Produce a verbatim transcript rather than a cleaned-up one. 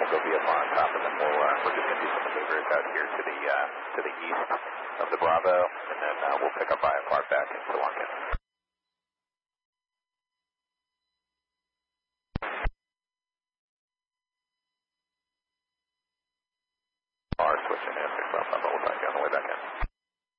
we'll go V F R on top, and then we'll, uh, we're just going to do some maneuvers out here to the, uh, to the east of the Bravo, and then uh, we'll pick up I F R back into London.